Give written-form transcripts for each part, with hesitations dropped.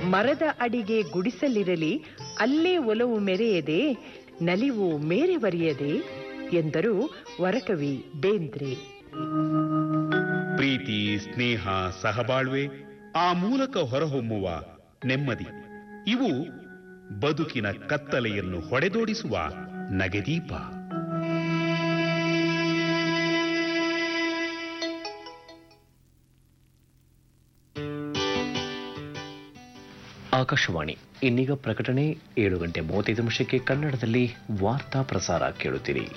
ಮರದ ಅಡಿಗೆ ಗುಡಿಸಲಿರಲಿ, ಅಲ್ಲೇ ಒಲವು ಮೆರೆಯದೆ, ನಲಿವು ಮೇರೆ ಬರೆಯದೆ ಎಂದರು ವರಕವಿ ಬೇಂದ್ರೆ. ಪ್ರೀತಿ, ಸ್ನೇಹ, ಸಹಬಾಳ್ವೆ, ಆ ಮೂಲಕ ಹೊರಹೊಮ್ಮುವ ನೆಮ್ಮದಿ, ಇವು ಬದುಕಿನ ಕತ್ತಲೆಯನ್ನು ಹೊಡೆದೋಡಿಸುವ ನಗೆದೀಪ. ಆಕಾಶವಾಣಿ. ಇನ್ನೀಗ ಪ್ರಕಟಣೆ. 7:35 ಕನ್ನಡದಲ್ಲಿ ವಾರ್ತಾ ಪ್ರಸಾರ ಕೇಳುತ್ತೀರಿ.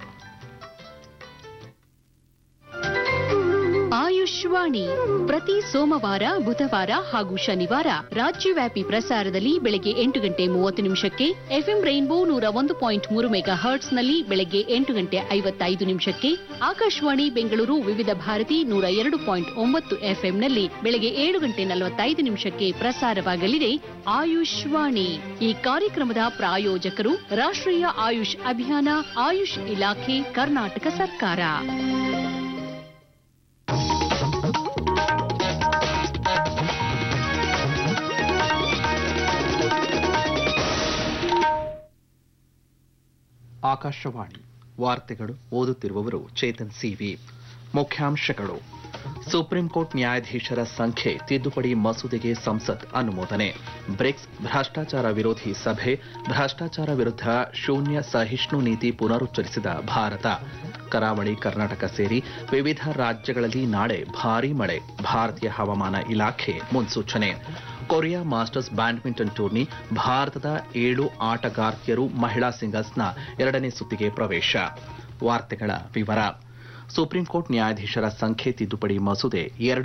ಆಯುಷ್ವಾಣಿ ಪ್ರತಿ ಸೋಮವಾರ, ಬುಧವಾರ ಹಾಗೂ ಶನಿವಾರ ರಾಜ್ಯವ್ಯಾಪಿ ಪ್ರಸಾರದಲ್ಲಿ ಬೆಳಗ್ಗೆ 8:30 ಎಫ್ಎಂ ರೈನ್ಬೋ 101.3 ಮೆಗಾ ಹರ್ಟ್ಸ್ನಲ್ಲಿ ಬೆಳಗ್ಗೆ 8:55 ಆಕಾಶವಾಣಿ ಬೆಂಗಳೂರು ವಿವಿಧ ಭಾರತಿ 102.9 ಎಫ್ಎಂನಲ್ಲಿ ಬೆಳಗ್ಗೆ 7:45 ಪ್ರಸಾರವಾಗಲಿದೆ ಆಯುಷ್ವಾಣಿ. ಈ ಕಾರ್ಯಕ್ರಮದ ಪ್ರಾಯೋಜಕರು ರಾಷ್ಟ್ರೀಯ ಆಯುಷ್ ಅಭಿಯಾನ, ಆಯುಷ್ ಇಲಾಖೆ, ಕರ್ನಾಟಕ ಸರ್ಕಾರ. ಆಕಾಶವಾಣಿ ವಾರ್ತೆಗಳು. ಓದುತ್ತಿರುವವರು ಚೇತನ್ ಸಿವಿ. ಮುಖ್ಯಾಂಶಗಳು: ಸುಪ್ರೀಂ ಕೋರ್ಟ್ ನ್ಯಾಯಾಧೀಶರ ಸಂಖ್ಯೆ ತಿದ್ದುಪಡಿ ಮಸೂದೆಗೆ ಸಂಸತ್ ಅನುಮೋದನೆ. ಬ್ರಿಕ್ಸ್ ಭ್ರಷ್ಟಾಚಾರ ವಿರೋಧಿ ಸಭೆ, ಭ್ರಷ್ಟಾಚಾರ ವಿರುದ್ಧ ಶೂನ್ಯ ಸಹಿಷ್ಣು ನೀತಿ ಪುನರುಚ್ಚರಿಸಿದ ಭಾರತ. ಕರಾವಳಿ ಕರ್ನಾಟಕ ಸೇರಿ ವಿವಿಧ ರಾಜ್ಯಗಳಲ್ಲಿ ನಾಳೆ ಭಾರೀ ಮಳೆ, ಭಾರತೀಯ ಹವಾಮಾನ ಇಲಾಖೆ ಮುನ್ಸೂಚನೆ. ಕೊರಿಯಾ ಮಾಸ್ಟರ್ಸ್ ಬ್ಯಾಡ್ಮಿಂಟನ್ ಟೂರ್ನಿ, ಭಾರತದ 7 ಆಟಗಾರ್ತಿಯರು ಮಹಿಳಾ ಸಿಂಗಲ್ಸ್ನ 2ನೇ ಸುತ್ತಿಗೆ ಪ್ರವೇಶ. ವಾರ್ತೆಗಳ ವಿವರ. ಸುಪ್ರೀಂ ಕೋರ್ಟ್ ನ್ಯಾಯಾಧೀಶರ ಸಂಖ್ಯೆ ತಿದ್ದುಪಡಿ ಮಸೂದೆ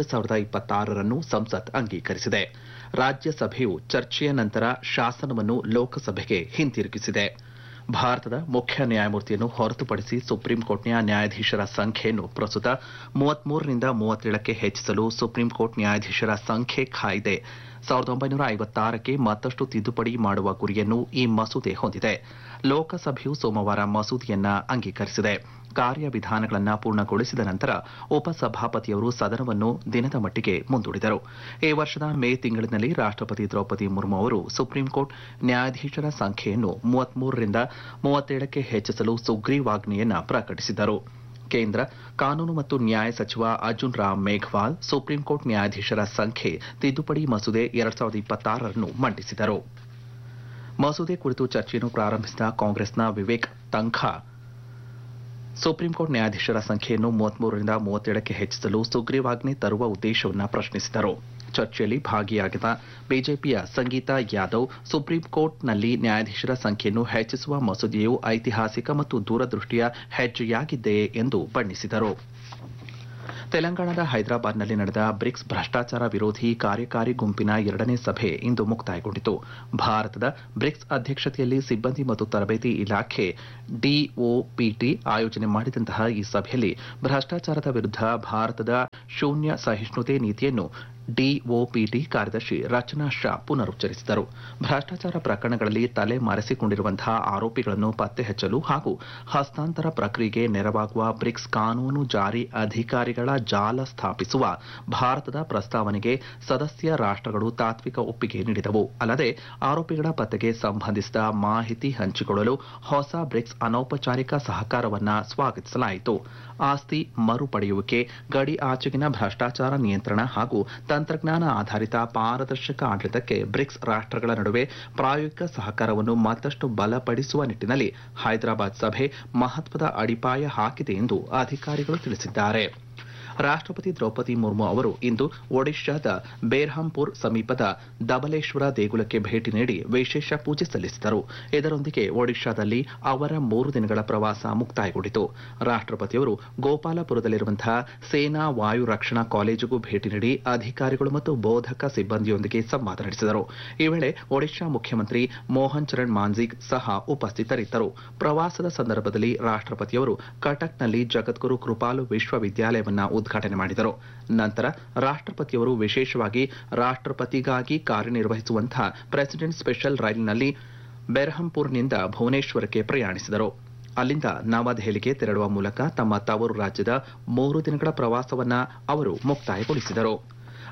2026 ಸಂಸತ್ ಅಂಗೀಕರಿಸಿದೆ. ರಾಜ್ಯಸಭೆಯು ಚರ್ಚೆಯ ನಂತರ ಶಾಸನವನ್ನು ಲೋಕಸಭೆಗೆ ಹಿಂತಿರುಗಿಸಿದೆ. ಭಾರತದ ಮುಖ್ಯ ನ್ಯಾಯಮೂರ್ತಿಯನ್ನು ಹೊರತುಪಡಿಸಿ ಸುಪ್ರೀಂ ಕೋರ್ಟ್ನ ನ್ಯಾಯಾಧೀಶರ ಸಂಖ್ಯೆಯನ್ನು ಪ್ರಸ್ತುತ 33ರಿಂದ 37ಕ್ಕೆ ಹೆಚ್ಚಿಸಲು ಸುಪ್ರೀಂ ಕೋರ್ಟ್ ನ್ಯಾಯಾಧೀಶರ ಸಂಖ್ಯೆ ಕಾಯ್ದೆ 1956ಕ್ಕೆ ಮತ್ತಷ್ಟು ತಿದ್ದುಪಡಿ ಮಾಡುವ ಗುರಿಯನ್ನು ಈ ಮಸೂದೆ ಹೊಂದಿದೆ. ಲೋಕಸಭೆಯು ಸೋಮವಾರ ಮಸೂದೆಯನ್ನ ಅಂಗೀಕರಿಸಿದೆ. ಕಾರ್ಯವಿಧಾನಗಳನ್ನು ಪೂರ್ಣಗೊಳಿಸಿದ ನಂತರ ಉಪಸಭಾಪತಿಯವರು ಸದನವನ್ನು ದಿನದ ಮಟ್ಟಿಗೆ ಮುಂದೂಡಿದರು. ಈ ವರ್ಷದ ಮೇ ತಿಂಗಳಿನಲ್ಲಿ ರಾಷ್ಟ್ರಪತಿ ದ್ರೌಪದಿ ಮುರ್ಮು ಅವರು ಸುಪ್ರೀಂ ಕೋರ್ಟ್ ನ್ಯಾಯಾಧೀಶರ ಸಂಖ್ಯೆಯನ್ನು 33ರಿಂದ 37ಕ್ಕೆ ಹೆಚ್ಚಿಸಲು ಸುಗ್ರೀವಾಜ್ಞೆಯನ್ನು ಪ್ರಕಟಿಸಿದರು. ಕೇಂದ್ರ ಕಾನೂನು ಮತ್ತು ನ್ಯಾಯ ಸಚಿವ ಅರ್ಜುನ್ ರಾಮ್ ಮೇಘವಾಲ್ ಸುಪ್ರೀಂ ಕೋರ್ಟ್ ನ್ಯಾಯಾಧೀಶರ ಸಂಖ್ಯೆ ತಿದ್ದುಪಡಿ ಮಸೂದೆ 2026 ಮಂಡಿಸಿದರು. ಮಸೂದೆ ಕುರಿತು ಚರ್ಚೆಯನ್ನು ಪ್ರಾರಂಭಿಸಿದ ಕಾಂಗ್ರೆಸ್ನ ವಿವೇಕ್ ತಂಖಾ ಸುಪ್ರೀಂ ಕೋರ್ಟ್ ನ್ಯಾಯಾಧೀಶರ ಸಂಖ್ಯೆಯನ್ನು 33ರಿಂದ 37ಕ್ಕೆ ಹೆಚ್ಚಿಸಲು ಸುಗ್ರೀವಾಜ್ಞೆ ತರುವ ಉದ್ದೇಶವನ್ನು ಪ್ರಶ್ನಿಸಿದರು. ಚರ್ಚೆಯಲ್ಲಿ ಭಾಗಿಯಾಗಿದ್ದ ಬಿಜೆಪಿಯ ಸಂಗೀತಾ ಯಾದವ್ ಸುಪ್ರೀಂ ಕೋರ್ಟ್ನಲ್ಲಿ ನ್ಯಾಯಾಧೀಶರ ಸಂಖ್ಯೆಯನ್ನು ಹೆಚ್ಚಿಸುವ ಮಸೂದೆಯು ಐತಿಹಾಸಿಕ ಮತ್ತು ದೂರದೃಷ್ಟಿಯ ಹೆಜ್ಜೆಯಾಗಿದೆ ಎಂದು ಬಣ್ಣಿಸಿದರು. ತೆಲಂಗಾಣದ ಹೈದರಾಬಾದ್ನಲ್ಲಿ ನಡೆದ ಬ್ರಿಕ್ಸ್ ಭ್ರಷ್ಟಾಚಾರ ವಿರೋಧಿ ಕಾರ್ಯಕಾರಿ ಗುಂಪಿನ 2ನೇ ಸಭೆ ಇಂದು ಮುಕ್ತಾಯಗೊಂಡಿತು. ಭಾರತದ ಬ್ರಿಕ್ಸ್ ಅಧ್ಯಕ್ಷತೆಯಲ್ಲಿ ಸಿಬ್ಬಂದಿ ಮತ್ತು ತರಬೇತಿ ಇಲಾಖೆ ಡಿಒಪಿಟಿ ಆಯೋಜನೆ ಮಾಡಿದಂತಹ ಈ ಸಭೆಯಲ್ಲಿ ಭ್ರಷ್ಟಾಚಾರದ ವಿರುದ್ಧ ಭಾರತದ ಶೂನ್ಯ ಸಹಿಷ್ಣುತೆ ನೀತಿಯನ್ನು ಡಿಒಪಿಟಿ ಕಾರ್ಯದರ್ಶಿ ರಚನಾ ಶಾ ಪುನರುಚ್ಚರಿಸಿದರು. ಭ್ರಷ್ಟಾಚಾರ ಪ್ರಕರಣಗಳಲ್ಲಿ ತಲೆ ಮರೆಸಿಕೊಂಡಿರುವಂತಹ ಆರೋಪಿಗಳನ್ನು ಪತ್ತೆ ಹಚ್ಚಲು ಹಾಗೂ ಹಸ್ತಾಂತರ ಪ್ರಕ್ರಿಯೆಗೆ ನೆರವಾಗುವ ಬ್ರಿಕ್ಸ್ ಕಾನೂನು ಜಾರಿ ಅಧಿಕಾರಿಗಳ ಜಾಲ ಸ್ಥಾಪಿಸುವ ಭಾರತದ ಪ್ರಸ್ತಾವನೆಗೆ ಸದಸ್ಯ ರಾಷ್ಟ್ರಗಳು ತಾತ್ವಿಕ ಒಪ್ಪಿಗೆ ನೀಡಿದವು. ಅಲ್ಲದೆ ಆರೋಪಿಗಳ ಪತ್ತೆಗೆ ಸಂಬಂಧಿಸಿದ ಮಾಹಿತಿ ಹಂಚಿಕೊಳ್ಳಲು ಹೊಸ ಬ್ರಿಕ್ಸ್ ಅನೌಪಚಾರಿಕ ಸಹಕಾರವನ್ನು ಸ್ವಾಗತಿಸಲಾಯಿತು. ಆಸ್ತಿ ಮರುಪಡೆಯುವಿಕೆ, ಗಡಿ ಆಚೆಗಿನ ಭ್ರಷ್ಟಾಚಾರ ನಿಯಂತ್ರಣ ಹಾಗೂ ತಂತ್ರಜ್ಞಾನ ಆಧಾರಿತ ಪಾರದರ್ಶಕ ಆಡಳಿತಕ್ಕೆ ಬ್ರಿಕ್ಸ್ ರಾಷ್ಟ್ರಗಳ ನಡುವೆ ಪ್ರಾಯೋಗಿಕ ಸಹಕಾರವನ್ನು ಮತ್ತಷ್ಟು ಬಲಪಡಿಸುವ ನಿಟ್ಟಿನಲ್ಲಿ ಹೈದರಾಬಾದ್ ಸಭೆ ಮಹತ್ವದ ಅಡಿಪಾಯ ಹಾಕಿದೆ ಎಂದು ಅಧಿಕಾರಿಗಳು ತಿಳಿಸಿದ್ದಾರೆ. ರಾಷ್ಟ್ರಪತಿ ದ್ರೌಪದಿ ಮುರ್ಮು ಅವರು ಇಂದು ಒಡಿಶಾದ ಬೇರ್ಹಂಪುರ್ ಸಮೀಪದ ದಬಲೇಶ್ವರ ದೇಗುಲಕ್ಕೆ ಭೇಟಿ ನೀಡಿ ವಿಶೇಷ ಪೂಜೆ ಸಲ್ಲಿಸಿದರು. ಇದರೊಂದಿಗೆ ಒಡಿಶಾದಲ್ಲಿ ಅವರ 3 ದಿನಗಳ ಪ್ರವಾಸ ಮುಕ್ತಾಯಗೊಂಡಿತು. ರಾಷ್ಟ್ರಪತಿಯವರು ಗೋಪಾಲಪುರದಲ್ಲಿರುವಂತಹ ಸೇನಾ ವಾಯು ರಕ್ಷಣಾ ಕಾಲೇಜಿಗೂ ಭೇಟಿ ನೀಡಿ ಅಧಿಕಾರಿಗಳು ಮತ್ತು ಬೋಧಕ ಸಿಬ್ಬಂದಿಯೊಂದಿಗೆ ಸಂವಾದ ನಡೆಸಿದರು. ಈ ವೇಳೆ ಒಡಿಶಾ ಮುಖ್ಯಮಂತ್ರಿ ಮೋಹನ್ ಚರಣ್ ಮಾಂಜಿಗ್ ಸಹ ಉಪಸ್ಥಿತರಿದ್ದರು. ಪ್ರವಾಸದ ಸಂದರ್ಭದಲ್ಲಿ ರಾಷ್ಟ್ರಪತಿಯವರು ಕಟಕ್ನಲ್ಲಿ ಜಗದ್ಗುರು ಕೃಪಾಲು ವಿಶ್ವವಿದ್ಯಾಲಯವನ್ನು ಉದ್ಘಾಟನೆ ಮಾಡಿದರು. ನಂತರ ರಾಷ್ಟ್ರಪತಿಯವರು ವಿಶೇಷವಾಗಿ ರಾಷ್ಟ್ರಪತಿಗಾಗಿ ಕಾರ್ಯನಿರ್ವಹಿಸುವಂತಹ ಪ್ರೆಸಿಡೆಂಟ್ ಸ್ಪೆಷಲ್ ರೈಲಿನಲ್ಲಿ ಬೆರ್ಹಂಪುರ್ನಿಂದ ಭುವನೇಶ್ವರಕ್ಕೆ ಪ್ರಯಾಣಿಸಿದರು. ಅಲ್ಲಿಂದ ನವದೆಹಲಿಗೆ ತೆರಳುವ ಮೂಲಕ ತಮ್ಮ ತವರು ರಾಜ್ಯದ 3 ದಿನಗಳ ಪ್ರವಾಸವನ್ನು ಅವರು ಮುಕ್ತಾಯಗೊಳಿಸಿದರು.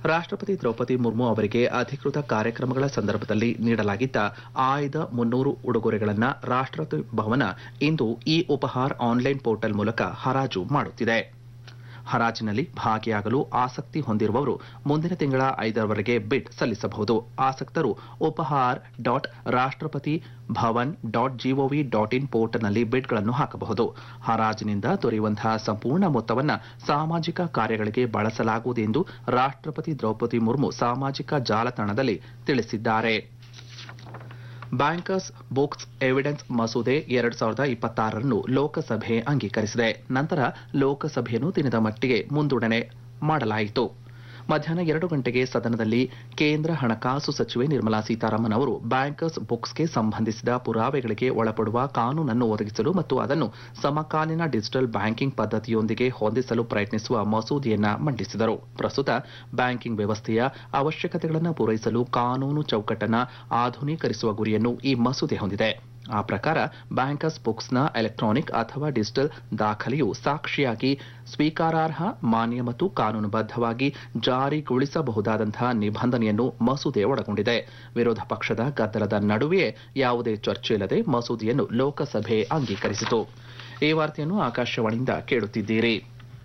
ರಾಷ್ಟ್ರಪತಿ ದ್ರೌಪದಿ ಮುರ್ಮು ಅವರಿಗೆ ಅಧಿಕೃತ ಕಾರ್ಯಕ್ರಮಗಳ ಸಂದರ್ಭದಲ್ಲಿ ನೀಡಲಾಗಿದ್ದ ಆಯ್ದ 300 ಉಡುಗೊರೆಗಳನ್ನು ರಾಷ್ಟ್ರಪತಿ ಭವನ ಇಂದು ಇ ಉಪಹಾರ್ ಆನ್ಲೈನ್ ಪೋರ್ಟಲ್ ಮೂಲಕ ಹರಾಜು ಮಾಡುತ್ತಿದೆ. ಹರಾಜಿನಲ್ಲಿ ಭಾಗಿಯಾಗಲು ಆಸಕ್ತಿ ಹೊಂದಿರುವವರು ಮುಂದಿನ ತಿಂಗಳ 5ರವರೆಗೆ ಬಿಡ್ ಸಲ್ಲಿಸಬಹುದು. ಆಸಕ್ತರು ಉಪಹಾರ್ ರಾಷ್ಟ್ರಪತಿ ಭವನ್ .gov.in ಪೋರ್ಟಲ್ನಲ್ಲಿ ಬಿಡ್ಗಳನ್ನು ಹಾಕಬಹುದು. ಹರಾಜಿನಿಂದ ದೊರೆಯುವಂತಹ ಸಂಪೂರ್ಣ ಮೊತ್ತವನ್ನು ಸಾಮಾಜಿಕ ಕಾರ್ಯಗಳಿಗೆ ಬಳಸಲಾಗುವುದು ಎಂದು ರಾಷ್ಟ್ರಪತಿ ದ್ರೌಪದಿ ಮುರ್ಮು ಸಾಮಾಜಿಕ ಜಾಲತಾಣದಲ್ಲಿ ತಿಳಿಸಿದ್ದಾರೆ. ಬ್ಯಾಂಕರ್ಸ್ ಬುಕ್ಸ್ ಎವಿಡೆನ್ಸ್ ಮಸೂದೆ 2026 ಲೋಕಸಭೆ ಅಂಗೀಕರಿಸಿದೆ. ನಂತರ ಲೋಕಸಭೆಯನ್ನು ದಿನದ ಮಟ್ಟಿಗೆ ಮುಂದೂಡಣೆ ಮಾಡಲಾಯಿತು. ಮಧ್ಯಾಹ್ನ 2 ಗಂಟೆಗೆ ಸದನದಲ್ಲಿ ಕೇಂದ್ರ ಹಣಕಾಸು ಸಚಿವೆ ನಿರ್ಮಲಾ ಸೀತಾರಾಮನ್ ಅವರು ಬ್ಯಾಂಕರ್ಸ್ ಬುಕ್ಸ್ಗೆ ಸಂಬಂಧಿಸಿದ ಪುರಾವೆಗಳಿಗೆ ಒಳಪಡುವ ಕಾನೂನನ್ನು ಒದಗಿಸಲು ಮತ್ತು ಅದನ್ನು ಸಮಕಾಲೀನ ಡಿಜಿಟಲ್ ಬ್ಯಾಂಕಿಂಗ್ ಪದ್ಧತಿಯೊಂದಿಗೆ ಹೊಂದಿಸಲು ಪ್ರಯತ್ನಿಸುವ ಮಸೂದೆಯನ್ನು ಮಂಡಿಸಿದರು. ಪ್ರಸ್ತುತ ಬ್ಯಾಂಕಿಂಗ್ ವ್ಯವಸ್ಥೆಯ ಅವಶ್ಯಕತೆಗಳನ್ನು ಪೂರೈಸಲು ಕಾನೂನು ಚೌಕಟ್ಟನ್ನು ಆಧುನೀಕರಿಸುವ ಗುರಿಯನ್ನು ಈ ಮಸೂದೆ ಹೊಂದಿದೆ. ಆ ಪ್ರಕಾರ ಬ್ಯಾಂಕರ್ಸ್ ಬುಕ್ಸ್ನ ಎಲೆಕ್ಟ್ರಾನಿಕ್ ಅಥವಾ ಡಿಜಿಟಲ್ ದಾಖಲೆಯು ಸಾಕ್ಷಿಯಾಗಿ ಸ್ವೀಕಾರಾರ್ಹ, ಮಾನ್ಯ ಮತ್ತು ಕಾನೂನುಬದ್ಧವಾಗಿ ಜಾರಿಗೊಳಿಸಬಹುದಾದಂತಹ ನಿಬಂಧನೆಯನ್ನು ಮಸೂದೆ ಒಳಗೊಂಡಿದೆ. ವಿರೋಧ ಪಕ್ಷದ ಗದ್ದಲದ ನಡುವೆಯೇ ಯಾವುದೇ ಚರ್ಚೆಯಿಲ್ಲದೆ ಮಸೂದೆಯನ್ನು ಲೋಕಸಭೆ ಅಂಗೀಕರಿಸಿತು. ಈ ವಾರ್ತೆಯನ್ನು ಆಕಾಶವಾಣಿಯಿಂದ ಕೇಳುತ್ತಿದ್ದೀರಿ.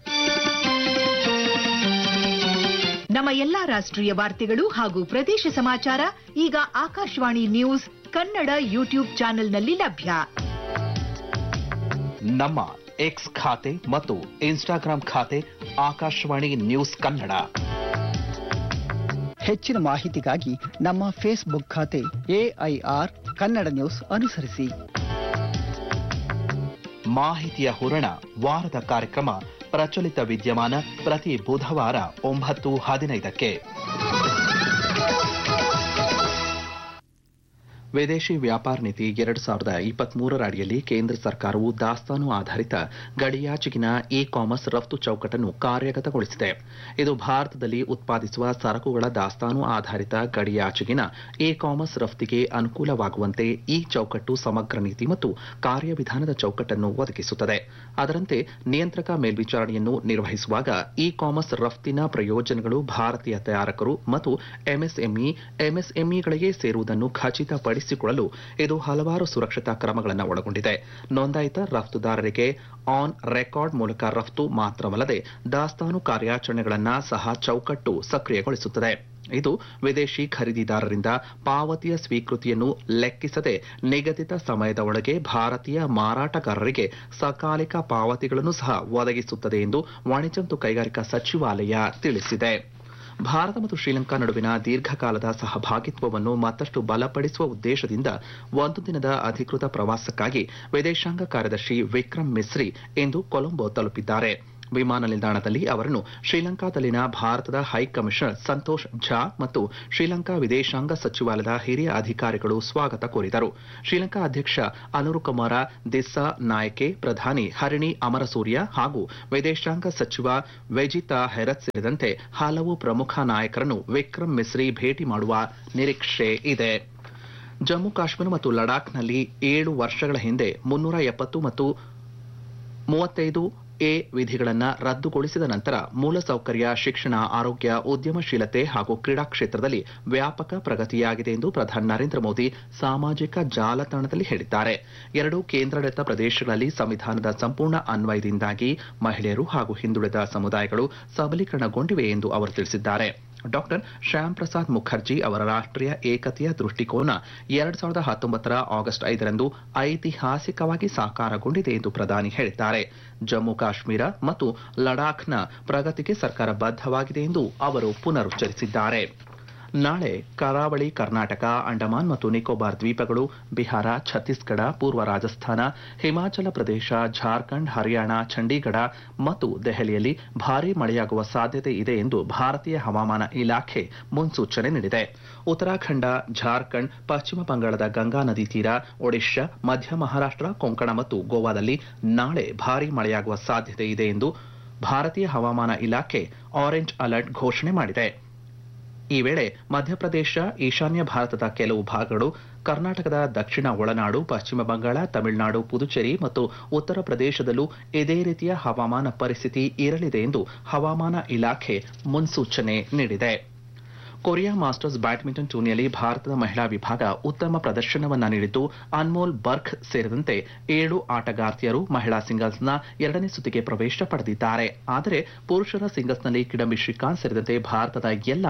ನಮ್ಮ ಎಲ್ಲಾ ರಾಷ್ಟ್ರೀಯ ವಾರ್ತೆಗಳು ಹಾಗೂ ಪ್ರದೇಶ ಸಮಾಚಾರ ಈಗ ಆಕಾಶವಾಣಿ ನ್ಯೂಸ್ ಕನ್ನಡ ಯೂಟ್ಯೂಬ್ ಚಾನೆಲ್ನಲ್ಲಿ ಲಭ್ಯ. ನಮ್ಮ ಎಕ್ಸ್ ಖಾತೆ ಮತ್ತು ಇನ್ಸ್ಟಾಗ್ರಾಂ ಖಾತೆ ಆಕಾಶವಾಣಿ ನ್ಯೂಸ್ ಕನ್ನಡ. ಹೆಚ್ಚಿನ ಮಾಹಿತಿಗಾಗಿ ನಮ್ಮ ಫೇಸ್ಬುಕ್ ಖಾತೆ AIR ಕನ್ನಡ ನ್ಯೂಸ್ ಅನುಸರಿಸಿ. ಮಾಹಿತಿಯ ಹೂರಣ ವಾರದ ಕಾರ್ಯಕ್ರಮ ಪ್ರಚಲಿತ ವಿದ್ಯಮಾನ ಪ್ರತಿ ಬುಧವಾರ 9:15ಕ್ಕೆ. ವಿದೇಶಿ ವ್ಯಾಪಾರ ನೀತಿ 2023 ಅಡಿಯಲ್ಲಿ ಕೇಂದ್ರ ಸರ್ಕಾರವು ದಾಸ್ತಾನು ಆಧಾರಿತ ಗಡಿಯಾಚೆಗಿನ ಇ ಕಾಮರ್ಸ್ ರಫ್ತು ಚೌಕಟ್ಟನ್ನು ಕಾರ್ಯಗತಗೊಳಿಸಿದೆ. ಇದು ಭಾರತದಲ್ಲಿ ಉತ್ಪಾದಿಸುವ ಸರಕುಗಳ ದಾಸ್ತಾನು ಆಧಾರಿತ ಗಡಿಯಾಚೆಗಿನ ಇ ಕಾಮರ್ಸ್ ರಫ್ತಿಗೆ ಅನುಕೂಲವಾಗುವಂತೆ ಈ ಚೌಕಟ್ಟು ಸಮಗ್ರ ನೀತಿ ಮತ್ತು ಕಾರ್ಯವಿಧಾನದ ಚೌಕಟ್ಟನ್ನು ಒದಗಿಸುತ್ತದೆ. ಅದರಂತೆ ನಿಯಂತ್ರಕ ಮೇಲ್ವಿಚಾರಣೆಯನ್ನು ನಿರ್ವಹಿಸುವಾಗ ಇ ಕಾಮರ್ಸ್ ರಫ್ತಿನ ಪ್ರಯೋಜನಗಳು ಭಾರತೀಯ ತಯಾರಕರು ಮತ್ತು ಎಂಎಸ್ಎಂಇಗಳಿಗೆ ಸೇರುವುದನ್ನು ಖಚಿತಪಡಿಸಿಕೊಳ್ಳಲು ಇದು ಹಲವಾರು ಸುರಕ್ಷತಾ ಕ್ರಮಗಳನ್ನು ಒಳಗೊಂಡಿದೆ. ನೋಂದಾಯಿತ ರಫ್ತುದಾರರಿಗೆ ಆನ್ ರೆಕಾರ್ಡ್ ಮೂಲಕ ರಫ್ತು ಮಾತ್ರವಲ್ಲದೆ ದಾಸ್ತಾನು ಕಾರ್ಯಾಚರಣೆಗಳನ್ನು ಸಹ ಚೌಕಟ್ಟು ಸಕ್ರಿಯಗೊಳಿಸುತ್ತದೆ. ಇದು ವಿದೇಶಿ ಖರೀದಿದಾರರಿಂದ ಪಾವತಿಯ ಸ್ವೀಕೃತಿಯನ್ನು ಲೆಕ್ಕಿಸದೆ ನಿಗದಿತ ಸಮಯದ ಒಳಗೆ ಭಾರತೀಯ ಮಾರಾಟಗಾರರಿಗೆ ಸಕಾಲಿಕ ಪಾವತಿಗಳನ್ನು ಸಹ ಒದಗಿಸುತ್ತದೆ ಎಂದು ವಾಣಿಜ್ಯ ಮತ್ತು ಕೈಗಾರಿಕಾ ಸಚಿವಾಲಯ ತಿಳಿಸಿದೆ. ಭಾರತ ಮತ್ತು ಶ್ರೀಲಂಕಾ ನಡುವಿನ ದೀರ್ಘಕಾಲದ ಸಹಭಾಗಿತ್ವವನ್ನು ಮತ್ತಷ್ಟು ಬಲಪಡಿಸುವ ಉದ್ದೇಶದಿಂದ ಒಂದು ದಿನದ ಅಧಿಕೃತ ಪ್ರವಾಸಕ್ಕಾಗಿ ವಿದೇಶಾಂಗ ಕಾರ್ಯದರ್ಶಿ ವಿಕ್ರಮ್ ಮಿಸ್ರಿ ಇಂದು ಕೊಲಂಬೋ ತಲುಪಿದ್ದಾರೆ. ವಿಮಾನ ನಿಲ್ದಾಣದಲ್ಲಿ ಅವರನ್ನು ಶ್ರೀಲಂಕಾದಲ್ಲಿನ ಭಾರತದ ಹೈಕಮಿಷನರ್ ಸಂತೋಷ್ ಝಾ ಮತ್ತು ಶ್ರೀಲಂಕಾ ವಿದೇಶಾಂಗ ಸಚಿವಾಲಯದ ಹಿರಿಯ ಅಧಿಕಾರಿಗಳು ಸ್ವಾಗತ ಕೋರಿದರು. ಶ್ರೀಲಂಕಾ ಅಧ್ಯಕ್ಷ ಅನುರುಕುಮಾರ ದಿಸ್ಸಾ ನಾಯಕೆ, ಪ್ರಧಾನಿ ಹರಿಣಿ ಅಮರಸೂರ್ಯ ಹಾಗೂ ವಿದೇಶಾಂಗ ಸಚಿವ ವೆಜಿತಾ ಹೆರತ್ ಸೇರಿದಂತೆ ಹಲವು ಪ್ರಮುಖ ನಾಯಕರನ್ನು ವಿಕ್ರಮ್ ಮಿಸ್ರಿ ಭೇಟಿ ಮಾಡುವ ನಿರೀಕ್ಷೆ ಇದೆ. ಜಮ್ಮು ಕಾಶ್ಮೀರ ಮತ್ತು ಲಡಾಖ್ನಲ್ಲಿ 7 ವರ್ಷಗಳ ಹಿಂದೆ 370 ಮತ್ತು 35A ವಿಧಿಗಳನ್ನು ರದ್ದುಗೊಳಿಸಿದ ನಂತರ ಮೂಲಸೌಕರ್ಯ, ಶಿಕ್ಷಣ, ಆರೋಗ್ಯ, ಉದ್ಯಮಶೀಲತೆ ಹಾಗೂ ಕ್ರೀಡಾ ಕ್ಷೇತ್ರದಲ್ಲಿ ವ್ಯಾಪಕ ಪ್ರಗತಿಯಾಗಿದೆ ಎಂದು ಪ್ರಧಾನಿ ನರೇಂದ್ರ ಮೋದಿ ಸಾಮಾಜಿಕ ಜಾಲತಾಣದಲ್ಲಿ ಹೇಳಿದ್ದಾರೆ. 2 ಕೇಂದ್ರಾಡಳಿತ ಪ್ರದೇಶಗಳಲ್ಲಿ ಸಂವಿಧಾನದ ಸಂಪೂರ್ಣ ಅನ್ವಯದಿಂದಾಗಿ ಮಹಿಳೆಯರು ಹಾಗೂ ಹಿಂದುಳಿದ ಸಮುದಾಯಗಳು ಸಬಲೀಕರಣಗೊಂಡಿವೆ ಎಂದು ಅವರು ತಿಳಿಸಿದ್ದಾರೆ. ಡಾಕ್ಟರ್ ಶ್ಯಾಮ್ ಪ್ರಸಾದ್ ಮುಖರ್ಜಿ ಅವರ ರಾಷ್ಟ್ರೀಯ ಏಕತೆಯ ದೃಷ್ಟಿಕೋನ 2019 ಆಗಸ್ಟ್ 5ರಂದು ಐತಿಹಾಸಿಕವಾಗಿ ಸಾಕಾರಗೊಂಡಿದೆ ಎಂದು ಪ್ರಧಾನಿ ಹೇಳಿದ್ದಾರೆ. ಜಮ್ಮು ಕಾಶ್ಮೀರ ಮತ್ತು ಲಡಾಖ್ನ ಪ್ರಗತಿಗೆ ಸರ್ಕಾರ ಬದ್ಧವಾಗಿದೆ ಎಂದು ಅವರು ಪುನರುಚ್ಚರಿಸಿದ್ದಾರೆ. ನಾಳೆ ಕರಾವಳಿ ಕರ್ನಾಟಕ, ಅಂಡಮಾನ್ ಮತ್ತು ನಿಕೋಬಾರ್ ದ್ವೀಪಗಳು, ಬಿಹಾರ, ಛತ್ತೀಸ್ಗಢ, ಪೂರ್ವ ರಾಜಸ್ಥಾನ, ಹಿಮಾಚಲ ಪ್ರದೇಶ, ಜಾರ್ಖಂಡ್, ಹರಿಯಾಣ, ಚಂಡೀಗಢ ಮತ್ತು ದೆಹಲಿಯಲ್ಲಿ ಭಾರೀ ಮಳೆಯಾಗುವ ಸಾಧ್ಯತೆ ಇದೆ ಎಂದು ಭಾರತೀಯ ಹವಾಮಾನ ಇಲಾಖೆ ಮುನ್ಸೂಚನೆ ನೀಡಿದೆ. ಉತ್ತರಾಖಂಡ, ಜಾರ್ಖಂಡ್, ಪಶ್ಚಿಮ ಬಂಗಾಳದ ಗಂಗಾ ನದಿ ತೀರ, ಒಡಿಶಾ, ಮಧ್ಯ ಮಹಾರಾಷ್ಟ್ರ, ಕೊಂಕಣ ಮತ್ತು ಗೋವಾದಲ್ಲಿ ನಾಳೆ ಭಾರೀ ಮಳೆಯಾಗುವ ಸಾಧ್ಯತೆ ಇದೆ ಎಂದು ಭಾರತೀಯ ಹವಾಮಾನ ಇಲಾಖೆ ಆರೆಂಜ್ ಅಲರ್ಟ್ ಘೋಷಣೆ ಮಾಡಿದೆ. ಈ ವೇಳೆ ಮಧ್ಯಪ್ರದೇಶ, ಈಶಾನ್ಯ ಭಾರತದ ಕೆಲವು ಭಾಗಗಳು, ಕರ್ನಾಟಕದ ದಕ್ಷಿಣ ಒಳನಾಡು, ಪಶ್ಚಿಮ ಬಂಗಾಳ, ತಮಿಳುನಾಡು, ಪುದುಚೇರಿ ಮತ್ತು ಉತ್ತರ ಪ್ರದೇಶದಲ್ಲೂ ಇದೇ ರೀತಿಯ ಹವಾಮಾನ ಪರಿಸ್ಥಿತಿ ಇರಲಿದೆ ಎಂದು ಹವಾಮಾನ ಇಲಾಖೆ ಮುನ್ಸೂಚನೆ ನೀಡಿದೆ. ಕೊರಿಯಾ ಮಾಸ್ಟರ್ಸ್ ಬ್ಯಾಡ್ಮಿಂಟನ್ ಟೂರ್ನಿಯಲ್ಲಿ ಭಾರತದ ಮಹಿಳಾ ವಿಭಾಗ ಉತ್ತಮ ಪ್ರದರ್ಶನವನ್ನ ನೀಡಿದ್ದು, ಅನ್ಮೋಲ್ ಬರ್ಖ್ ಸೇರಿದಂತೆ 7 ಆಟಗಾರ್ತಿಯರು ಮಹಿಳಾ ಸಿಂಗಲ್ಸ್ನ 2ನೇ ಸುತ್ತಿಗೆ ಪ್ರವೇಶ ಪಡೆದಿದ್ದಾರೆ. ಆದರೆ ಪುರುಷರ ಸಿಂಗಲ್ಸ್ನಲ್ಲಿ ಕಿಡಂಬಿ ಶ್ರೀಕಾಂತ್ ಸೇರಿದಂತೆ ಭಾರತದ ಎಲ್ಲ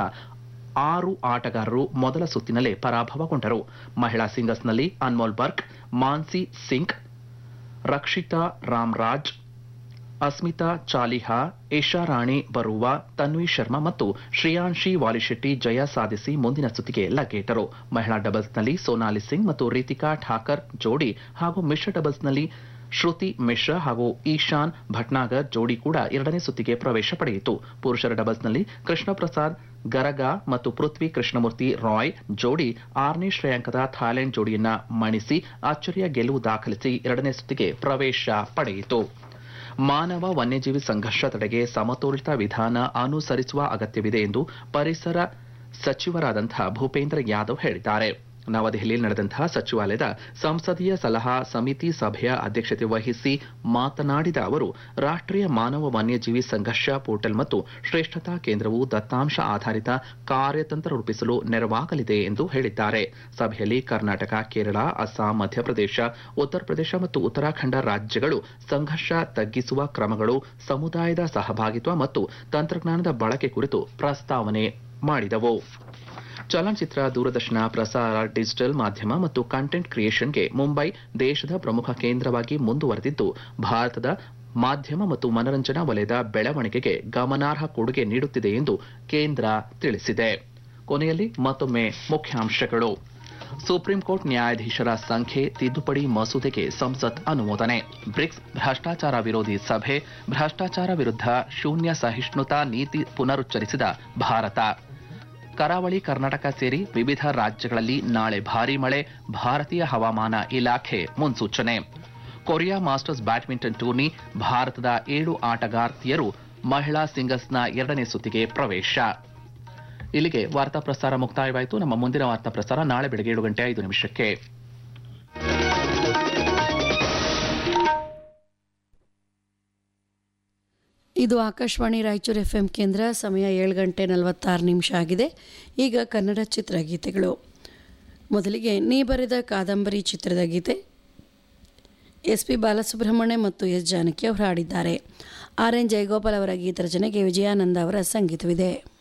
6 ಆಟಗಾರರು ಮೊದಲ ಸುತ್ತಿನಲ್ಲೇ ಪರಾಭವಗೊಂಡರು. ಮಹಿಳಾ ಸಿಂಗಲ್ಸ್ನಲ್ಲಿ ಅನ್ಮೋಲ್ ಬರ್ಖ್, ಮಾನ್ಸಿ ಸಿಂಗ್, ರಕ್ಷಿತಾ ರಾಮ್ರಾಜ್, ಅಸ್ಮಿತಾ ಚಾಲಿಹಾ, ಏಷಾರಾಣಿ ಬರುವಾ, ತನ್ವಿ ಶರ್ಮಾ ಮತ್ತು ಶ್ರೇಯಾನ್ಶಿ ವಾಲಿಶೆಟ್ಟಿ ಜಯ ಸಾಧಿಸಿ ಮುಂದಿನ ಸುತ್ತಿಗೆ ಲಗ್ಗೆಯಿಟ್ಟರು. ಮಹಿಳಾ ಡಬಲ್ಸ್ನಲ್ಲಿ ಸೋನಾಲಿ ಸಿಂಗ್ ಮತ್ತು ರೀತಿಕಾ ಠಾಕರ್ ಜೋಡಿ ಹಾಗೂ ಮಿಶ್ರ ಡಬಲ್ಸ್ನಲ್ಲಿ ಶ್ರುತಿ ಮಿಶ್ರಾ ಹಾಗೂ ಈಶಾನ್ ಭಟ್ನಾಗರ್ ಜೋಡಿ ಕೂಡ 2ನೇ ಸುತ್ತಿಗೆ ಪ್ರವೇಶ ಪಡೆಯಿತು. ಪುರುಷರ ಡಬಲ್ಸ್ನಲ್ಲಿ ಕೃಷ್ಣ ಪ್ರಸಾದ್ ಗರಗಾ ಮತ್ತು ಪೃಥ್ವಿ ಕೃಷ್ಣಮೂರ್ತಿ ರಾಯ್ ಜೋಡಿ 6ನೇ ಶ್ರೇಯಾಂಕದ ಥಾಯ್ಲೆಂಡ್ ಜೋಡಿಯನ್ನ ಮಣಿಸಿ ಅಚ್ಚರಿಯ ಗೆಲುವು ದಾಖಲಿಸಿ 2ನೇ ಸುತ್ತಿಗೆ ಪ್ರವೇಶ ಪಡೆಯಿತು. ಮಾನವ ವನ್ಯಜೀವಿ ಸಂಘರ್ಷ ತಡೆಗೆ ಸಮತೋಲಿತ ವಿಧಾನ ಅನುಸರಿಸುವ ಅಗತ್ಯವಿದೆ ಎಂದು ಪರಿಸರ ಸಚಿವರಾದಂತಹ ಭೂಪೇಂದ್ರ ಯಾದವ್ ಹೇಳಿದ್ದಾರೆ. ನವದೆಹಲಿಯಲ್ಲಿ ನಡೆದಂತಹ ಸಚಿವಾಲಯದ ಸಂಸದೀಯ ಸಲಹಾ ಸಮಿತಿ ಸಭೆಯ ಅಧ್ಯಕ್ಷತೆ ವಹಿಸಿ ಮಾತನಾಡಿದ ಅವರು, ರಾಷ್ಟ್ರೀಯ ಮಾನವ ವನ್ಯಜೀವಿ ಸಂಘರ್ಷ ಪೋರ್ಟಲ್ ಮತ್ತು ಶ್ರೇಷ್ಠತಾ ಕೇಂದ್ರವು ದತ್ತಾಂಶ ಆಧಾರಿತ ಕಾರ್ಯತಂತ್ರ ರೂಪಿಸಲು ನೆರವಾಗಲಿದೆ ಎಂದು ಹೇಳಿದ್ದಾರೆ. ಸಭೆಯಲ್ಲಿ ಕರ್ನಾಟಕ, ಕೇರಳ, ಅಸ್ಸಾಂ, ಮಧ್ಯಪ್ರದೇಶ, ಉತ್ತರ ಪ್ರದೇಶ ಮತ್ತು ಉತ್ತರಾಖಂಡ ರಾಜ್ಯಗಳು ಸಂಘರ್ಷ ತಗ್ಗಿಸುವ ಕ್ರಮಗಳು, ಸಮುದಾಯದ ಸಹಭಾಗಿತ್ವ ಮತ್ತು ತಂತ್ರಜ್ಞಾನದ ಬಳಕೆ ಕುರಿತು ಪ್ರಸ್ತಾವನೆ ಮಾಡಿದವು. ಚಲನಚಿತ್ರ, ದೂರದರ್ಶನ, ಪ್ರಸಾರ, ಡಿಜಿಟಲ್ ಮಾಧ್ಯಮ ಮತ್ತು ಕಂಟೆಂಟ್ ಕ್ರಿಯೇಷನ್ಗೆ ಮುಂಬೈ ದೇಶದ ಪ್ರಮುಖ ಕೇಂದ್ರವಾಗಿ ಮುಂದುವರೆದಿದ್ದು, ಭಾರತದ ಮಾಧ್ಯಮ ಮತ್ತು ಮನರಂಜನಾ ವಲಯದ ಬೆಳವಣಿಗೆಗೆ ಗಮನಾರ್ಹ ಕೊಡುಗೆ ನೀಡುತ್ತಿದೆ ಎಂದು ಕೇಂದ್ರ ತಿಳಿಸಿದೆ. ಕೊನೆಯಲ್ಲಿ ಮತ್ತೊಮ್ಮೆ ಮುಖ್ಯಾಂಶಗಳು. ಸುಪ್ರೀಂ ಕೋರ್ಟ್ ನ್ಯಾಯಾಧೀಶರ ಸಂಖ್ಯೆ ತಿದ್ದುಪಡಿ ಮಸೂದೆಗೆ ಸಂಸತ್ ಅನುಮೋದನೆ. ಬ್ರಿಕ್ಸ್ ಭ್ರಷ್ಟಾಚಾರ ವಿರೋಧಿ ಸಭೆ, ಭ್ರಷ್ಟಾಚಾರ ವಿರುದ್ಧ ಶೂನ್ಯ ಸಹಿಷ್ಣುತಾ ನೀತಿ ಪುನರುಚ್ಚರಿಸಿದ ಭಾರತ. ಕರಾವಳಿ ಕರ್ನಾಟಕ ಸೇರಿ ವಿವಿಧ ರಾಜ್ಯಗಳಲ್ಲಿ ನಾಳೆ ಭಾರೀ ಮಳೆ, ಭಾರತೀಯ ಹವಾಮಾನ ಇಲಾಖೆ ಮುನ್ಸೂಚನೆ. ಕೊರಿಯಾ ಮಾಸ್ಟರ್ಸ್ ಬ್ಯಾಡ್ಮಿಂಟನ್ ಟೂರ್ನಿ, ಭಾರತದ 7 ಆಟಗಾರ್ತಿಯರು ಮಹಿಳಾ ಸಿಂಗಲ್ಸ್ನ 2ನೇ ಸುತ್ತಿಗೆ ಪ್ರವೇಶ. ಇಲ್ಲಿಗೆ ವಾರ್ತಾ ಪ್ರಸಾರ ಮುಕ್ತಾಯವಾಯಿತು. ನಮ್ಮ ಮುಂದಿನ ವಾರ್ತಾ ಪ್ರಸಾರ ನಾಳೆ ಬೆಳಗ್ಗೆ 7:05. ಇದು ಆಕಾಶವಾಣಿ ರಾಯಚೂರು FM ಕೇಂದ್ರ. ಸಮಯ 7:46 ಆಗಿದೆ. ಈಗ ಕನ್ನಡ ಚಿತ್ರಗೀತೆಗಳು. ಮೊದಲಿಗೆ ನೀ ಬರೆದ ಕಾದಂಬರಿ ಚಿತ್ರದ ಗೀತೆ. SP ಬಾಲಸುಬ್ರಹ್ಮಣ್ಯ ಮತ್ತು S ಜಾನಕಿ ಅವರು ಹಾಡಿದ್ದಾರೆ. RN ಜಯಗೋಪಾಲ್ ಅವರ ಗೀತ ರಚನೆಗೆ ವಿಜಯಾನಂದ ಅವರ ಸಂಗೀತವಿದೆ.